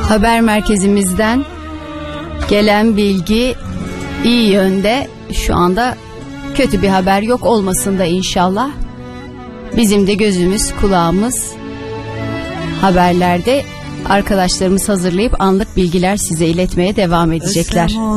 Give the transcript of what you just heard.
Haber merkezimizden gelen bilgi iyi yönde. Şu anda kötü bir haber yok, olmasın da inşallah. Bizim de gözümüz kulağımız haberlerde. Arkadaşlarımız hazırlayıp anlık bilgiler size iletmeye devam edecekler.